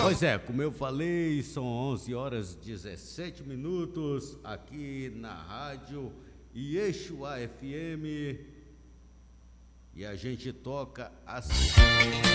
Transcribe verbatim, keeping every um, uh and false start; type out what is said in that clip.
Pois é, como eu falei, são onze horas e dezessete minutos aqui na rádio Yeshua F M e a gente toca assim.